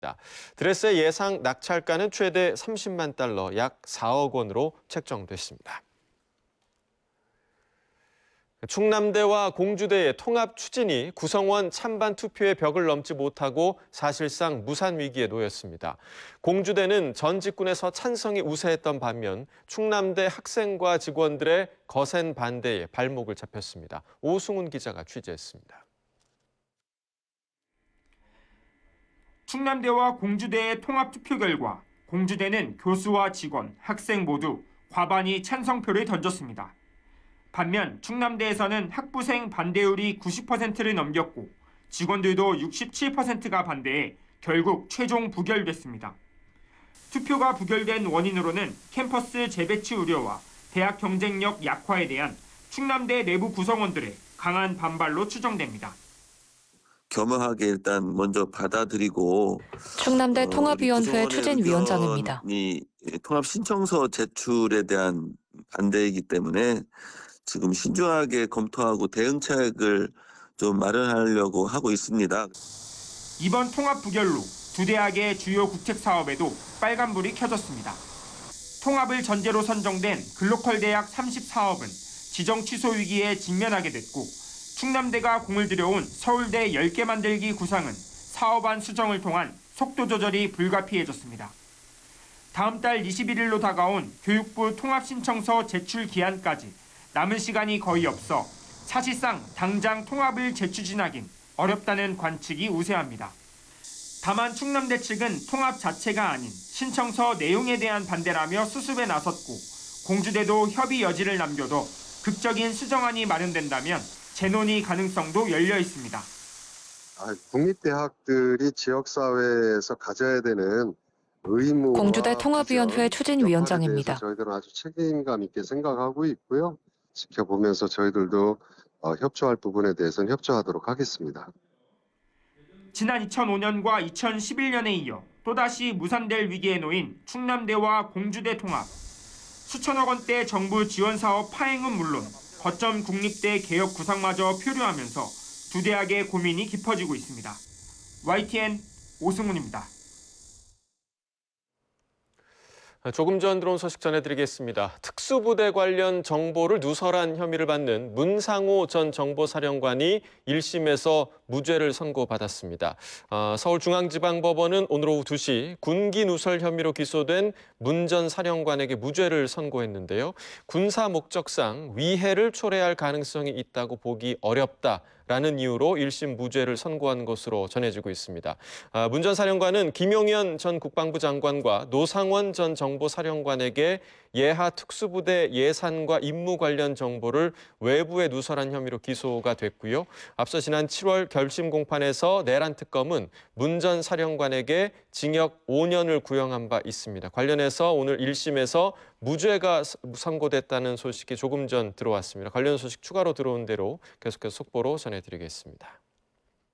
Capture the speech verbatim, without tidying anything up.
드레스의 예상 낙찰가는 최대 삼십만 달러, 약 사억 원으로 책정됐습니다. 충남대와 공주대의 통합 추진이 구성원 찬반 투표의 벽을 넘지 못하고 사실상 무산 위기에 놓였습니다. 공주대는 전 직군에서 찬성이 우세했던 반면 충남대 학생과 직원들의 거센 반대에 발목을 잡혔습니다. 오승훈 기자가 취재했습니다. 충남대와 공주대의 통합 투표 결과 공주대는 교수와 직원, 학생 모두 과반이 찬성표를 던졌습니다. 반면 충남대에서는 학부생 반대율이 구십 퍼센트를 넘겼고 직원들도 육십칠 퍼센트가 반대해 결국 최종 부결됐습니다. 투표가 부결된 원인으로는 캠퍼스 재배치 우려와 대학 경쟁력 약화에 대한 충남대 내부 구성원들의 강한 반발로 추정됩니다. 겸허하게 일단 먼저 받아들이고 충남대 통합위원회 어, 추진위원장입니다. 이 통합 신청서 제출에 대한 반대이기 때문에 지금 신중하게 검토하고 대응책을 좀 마련하려고 하고 있습니다. 이번 통합 부결로 두 대학의 주요 국책 사업에도 빨간불이 켜졌습니다. 통합을 전제로 선정된 글로컬 대학 삼십 사업은 지정 취소 위기에 직면하게 됐고 충남대가 공을 들여온 서울대 열 개 만들기 구상은 사업안 수정을 통한 속도 조절이 불가피해졌습니다. 다음 달 이십일 일로 다가온 교육부 통합 신청서 제출 기한까지 남은 시간이 거의 없어 사실상 당장 통합을 재추진하긴 어렵다는 관측이 우세합니다. 다만 충남대 측은 통합 자체가 아닌 신청서 내용에 대한 반대라며 수습에 나섰고 공주대도 협의 여지를 남겨도 극적인 수정안이 마련된다면 재논의 가능성도 열려 있습니다. 아, 국립대학들이 지역사회에서 가져야 되는 의무 공주대 통합위원회 추진위원장입니다. 저희들은 아주 책임감 있게 생각하고 있고요. 지켜보면서 저희들도 어, 협조할 부분에 대해서는 협조하도록 하겠습니다. 지난 이천오 년과 이천십일 년에 이어 또다시 무산될 위기에 놓인 충남대와 공주대 통합. 수천억 원대 정부 지원 사업 파행은 물론 거점 국립대 개혁 구상마저 표류하면서 두 대학의 고민이 깊어지고 있습니다. 와이티엔 오승훈입니다. 조금 전 들어온 소식 전해드리겠습니다. 특수부대 관련 정보를 누설한 혐의를 받는 문상호 전 정보사령관이 일 심에서 무죄를 선고받았습니다. 어, 서울중앙지방법원은 오늘 오후 두 시 군기 누설 혐의로 기소된 문 전 사령관에게 무죄를 선고했는데요. 군사 목적상 위해를 초래할 가능성이 있다고 보기 어렵다라는 이유로 일 심 무죄를 선고한 것으로 전해지고 있습니다. 아, 문 전 사령관은 김용현 전 국방부 장관과 노상원 전 정보사령관에게 예하 특수부대 예산과 임무 관련 정보를 외부에 누설한 혐의로 기소가 됐고요. 앞서 지난 칠월 결심 공판에서 내란 특검은 문 전 사령관에게 징역 오 년을 구형한 바 있습니다. 관련해서 오늘 일 심에서 무죄가 선고됐다는 소식이 조금 전 들어왔습니다. 관련 소식 추가로 들어온 대로 계속해서 속보로 전해드리겠습니다.